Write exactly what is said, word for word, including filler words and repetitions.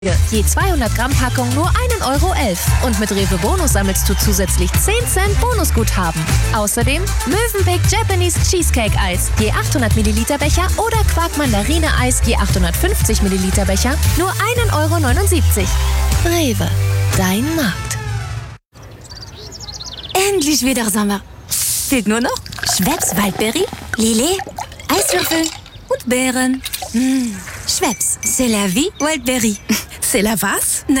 Je zweihundert Gramm Packung nur ein Euro elf. Und mit Rewe Bonus sammelst du zusätzlich zehn Cent Bonusguthaben. Außerdem Mövenpick Japanese Cheesecake Eis. Je achthundert Milliliter Becher oder Quark Mandarine Eis je achthundertfünfzig Milliliter Becher nur ein Euro neunundsiebzig. Rewe, dein Markt. Endlich wieder Sommer. Fehlt nur noch Schweppes Waldbeere, Lillet, Eiswürfel und Beeren. Mmh. Schweppes, c'est la vie Waldbeere. C'est la was?